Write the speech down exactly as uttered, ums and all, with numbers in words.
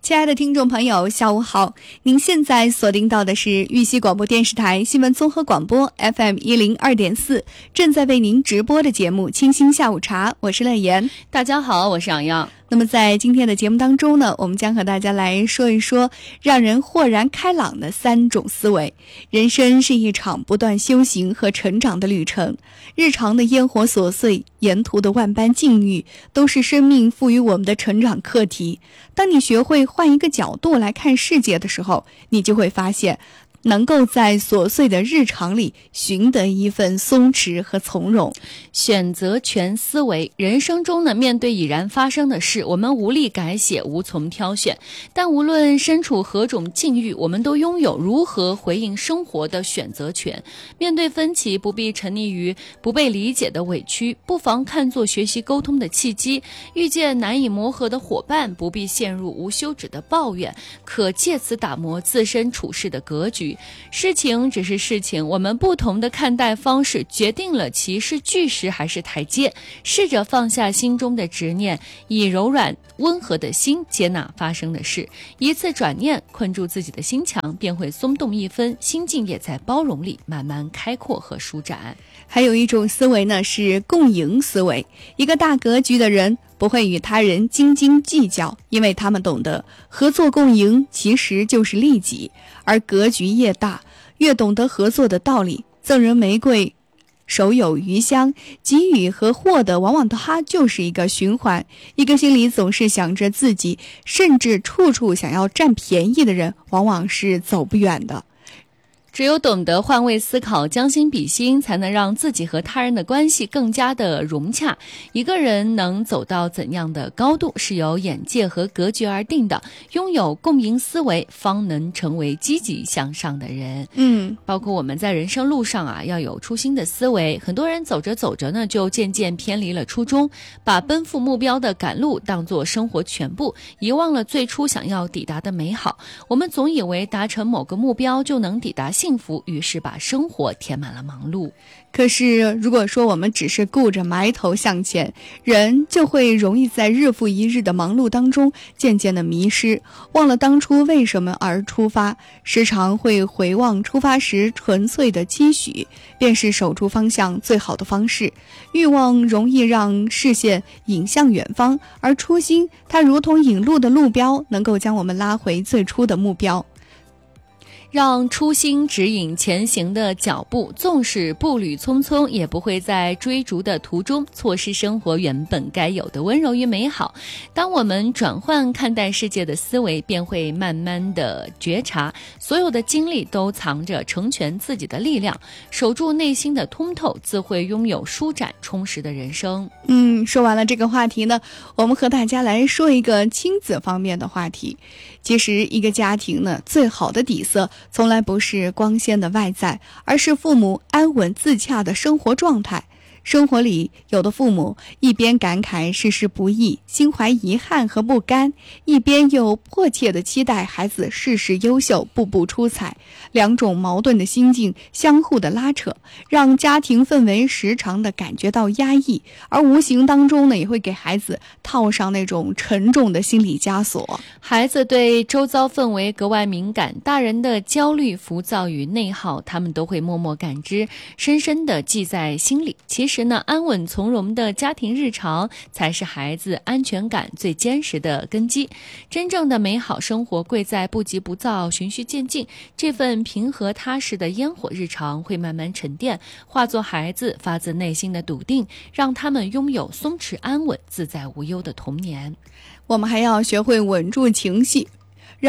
亲爱的听众朋友，下午好！您现在锁定到的是玉溪广播电视台新闻综合广播 F M 一零二点四，正在为您直播的节目《清新下午茶》，我是乐言。 大家好，我是洋洋。 那么在今天的节目当中呢，我们将和大家来说一说让人豁然开朗的三种思维。人生是一场不断修行和成长的旅程，日常的烟火琐碎，沿途的万般境遇，都是生命赋予我们的成长课题。当你学会换一个角度来看世界的时候，你就会发现能够在琐碎的日常里寻得一份松弛和从容。 选择权思维，人生中呢，面对已然发生的事，我们无力改写，无从挑选，但无论身处何种境遇，我们都拥有如何回应生活的选择权。面对分歧，不必沉溺于不被理解的委屈，不妨看作学习沟通的契机。遇见难以磨合的伙伴，不必陷入无休止的抱怨，可借此打磨自身处事的格局。事情只是事情，我们不同的看待方式决定了其是巨石还是台阶。试着放下心中的执念，以柔软温和的心接纳发生的事，一次转念困住自己的心墙，便会松动一分，心境也在包容里慢慢开阔和舒展。 还有一种思维呢，是共赢思维。一个大格局的人不会与他人斤斤计较，因为他们懂得合作共赢其实就是利己，而格局越大，越懂得合作的道理。赠人玫瑰，手有余香，给予和获得往往它就是一个循环。一个心里总是想着自己，甚至处处想要占便宜的人，往往是走不远的。 只有懂得换位思考，将心比心，才能让自己和他人的关系更加的融洽。一个人能走到怎样的高度，是由眼界和格局而定的。拥有共赢思维，方能成为积极向上的人。 嗯， 包括我们在人生路上啊，要有初心的思维。很多人走着走着呢，就渐渐偏离了初衷，把奔赴目标的赶路当作生活全部，遗忘了最初想要抵达的美好。我们总以为达成某个目标就能抵达幸福，于是把生活填满了忙碌。 可是如果说我们只是顾着埋头向前，人就会容易在日复一日的忙碌当中渐渐的迷失，忘了当初为什么而出发，时常会回望出发时纯粹的期许，便是守住方向最好的方式。欲望容易让视线引向远方，而初心它如同引路的路标，能够将我们拉回最初的目标。 让初心指引前行的脚步，纵使步履匆匆，也不会在追逐的途中错失生活原本该有的温柔与美好。当我们转换看待世界的思维，便会慢慢的觉察，所有的经历都藏着成全自己的力量。守住内心的通透，自会拥有舒展充实的人生。 嗯，说完了这个话题呢，我们和大家来说一个亲子方面的话题。其实一个家庭呢，最好的底色从来不是光鲜的外在，而是父母安稳自洽的生活状态。生活里，有的父母一边感慨世事不易，心怀遗憾和不甘，一边又迫切地期待孩子事事优秀，步步出彩。两种矛盾的心境相互的拉扯，让家庭氛围时常的感觉到压抑，而无形当中呢，也会给孩子套上那种沉重的心理枷锁。 孩子对周遭氛围格外敏感，大人的焦虑、浮躁与内耗，他们都会默默感知，深深地记在心里。其实呢，安稳从容的家庭日常才是孩子安全感最坚实的根基。真正的美好生活贵在不急不躁，循序渐进。这份平和踏实的烟火日常会慢慢沉淀，化作孩子发自内心的笃定，让他们拥有松弛安稳、自在无忧的童年。 我们还要学会稳住情绪，